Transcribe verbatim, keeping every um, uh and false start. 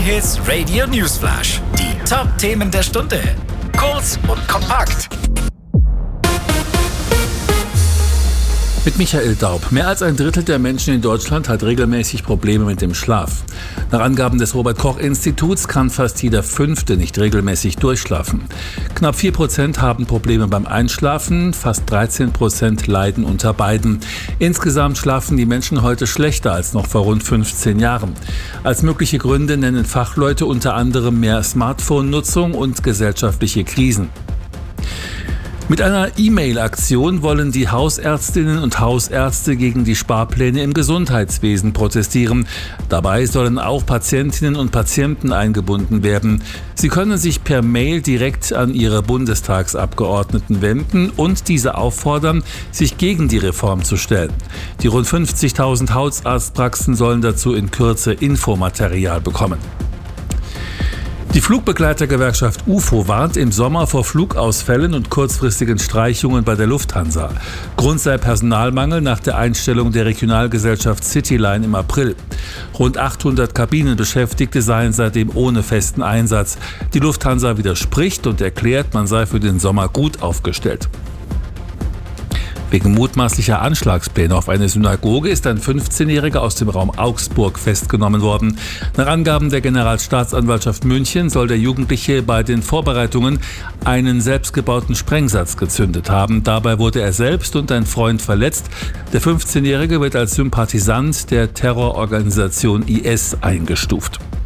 Hits Radio Newsflash. Die Top-Themen der Stunde. Kurz und kompakt. Mit Michael Daub. Mehr als ein Drittel der Menschen in Deutschland hat regelmäßig Probleme mit dem Schlaf. Nach Angaben des Robert-Koch-Instituts kann fast jeder Fünfte nicht regelmäßig durchschlafen. Knapp vier Prozent haben Probleme beim Einschlafen, fast dreizehn Prozent leiden unter beiden. Insgesamt schlafen die Menschen heute schlechter als noch vor rund fünfzehn Jahren. Als mögliche Gründe nennen Fachleute unter anderem mehr Smartphone-Nutzung und gesellschaftliche Krisen. Mit einer E-Mail-Aktion wollen die Hausärztinnen und Hausärzte gegen die Sparpläne im Gesundheitswesen protestieren. Dabei sollen auch Patientinnen und Patienten eingebunden werden. Sie können sich per Mail direkt an ihre Bundestagsabgeordneten wenden und diese auffordern, sich gegen die Reform zu stellen. Die rund fünfzigtausend Hausarztpraxen sollen dazu in Kürze Infomaterial bekommen. Die Flugbegleitergewerkschaft U F O warnt im Sommer vor Flugausfällen und kurzfristigen Streichungen bei der Lufthansa. Grund sei Personalmangel nach der Einstellung der Regionalgesellschaft Cityline im April. Rund achthundert Kabinenbeschäftigte seien seitdem ohne festen Einsatz. Die Lufthansa widerspricht und erklärt, man sei für den Sommer gut aufgestellt. Wegen mutmaßlicher Anschlagspläne auf eine Synagoge ist ein fünfzehnjähriger aus dem Raum Augsburg festgenommen worden. Nach Angaben der Generalstaatsanwaltschaft München soll der Jugendliche bei den Vorbereitungen einen selbstgebauten Sprengsatz gezündet haben. Dabei wurde er selbst und ein Freund verletzt. Der fünfzehnjährige wird als Sympathisant der Terrororganisation I S eingestuft.